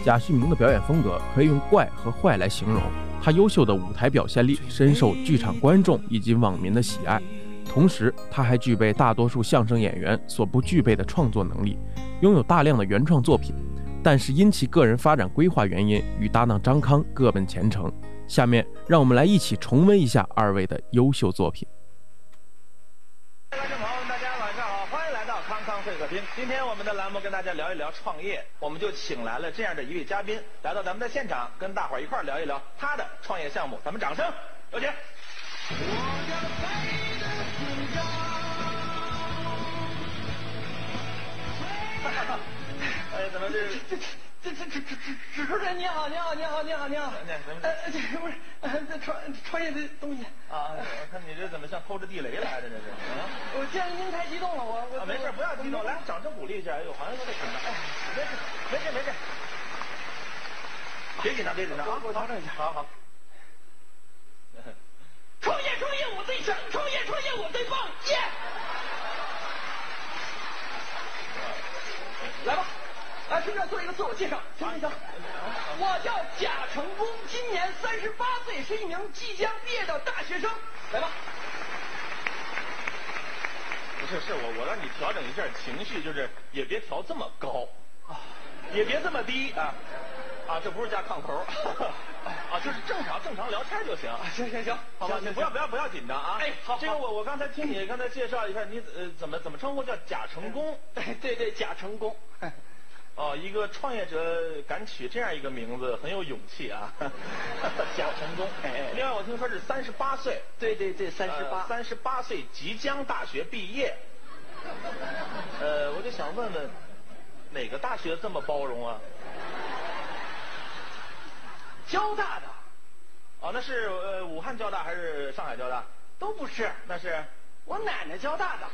贾旭明的表演风格可以用怪和坏来形容，他优秀的舞台表现力深受剧场观众以及网民的喜爱，同时他还具备大多数相声演员所不具备的创作能力，拥有大量的原创作品，但是因其个人发展规划原因，与搭档张康各奔前程。下面让我们来一起重温一下二位的优秀作品。 观众朋友们，大家晚上好，欢迎来到康康会客厅。今天我们的栏目跟大家聊一聊创业，我们就请来了这样的一位嘉宾来到咱们的现场，跟大伙儿一块儿聊一聊他的创业项目。咱们掌声有请。哎，怎么这主持人你好，你好。这不是创业的东西啊？我看你这怎么像偷着地雷来的这是？我见您太激动了，我没事，不要激动，来掌声鼓励一下。哎呦，好像有点紧张。哎，没事，别紧张啊！我调整一下。好。创业我最强，创业我最棒，耶！来吧。来，顺便做一个自我介绍，行。我叫贾成功，今年38岁，是一名即将毕业的大学生。来吧。不是我让你调整一下情绪，就是也别调这么高啊，也别这么低啊，这不是加炕头就是正常聊天就行。行，好吧，你不要紧张啊。哎，好。这个我刚才听你刚才介绍一下，你怎么称呼叫贾成功？对，贾成功。一个创业者敢取这样一个名字，很有勇气啊！贾成功。另外，我听说是38岁。对，38岁即将大学毕业。我就想问问，哪个大学这么包容啊？交大的。那是武汉交大还是上海交大？都不是，那是我奶奶交大的。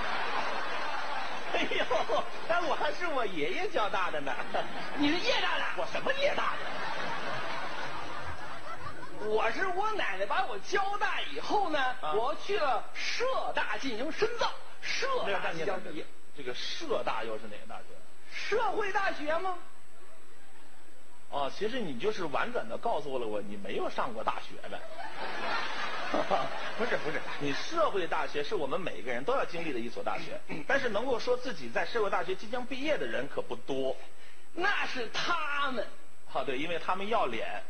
哎呦，但我还是我爷爷交大的呢。你是叶大的？我什么叶大的？我是我奶奶把我交大以后呢，我去了社大进行深造，社大即将毕业。这个社大又是哪个大学？社会大学吗？其实你就是婉转的告诉了我，你没有上过大学呗。不是，你社会大学是我们每个人都要经历的一所大学，但是能够说自己在社会大学即将毕业的人可不多。那是他们。对，因为他们要脸。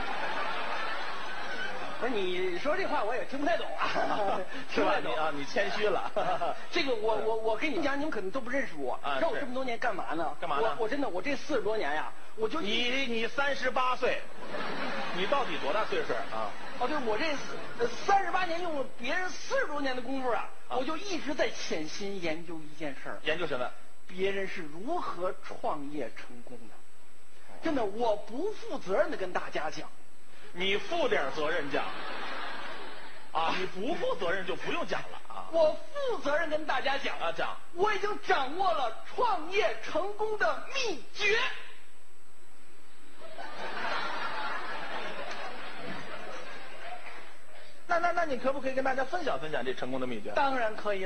不是你说这话我也听不太懂啊。是吧？你谦虚了。这个我跟你讲，你们可能都不认识我。知道我这么多年干嘛呢？我真的我这40多年呀，我就你38岁，你到底多大岁数啊？对，我这38年用了别人40多年的功夫我就一直在潜心研究一件事儿。研究什么？别人是如何创业成功的。真的，我不负责任的跟大家讲。你负点责任讲。你不负责任就不用讲了啊。我负责任跟大家讲讲。我已经掌握了创业成功的秘诀。那你可不可以跟大家分享这成功的秘诀？当然可以。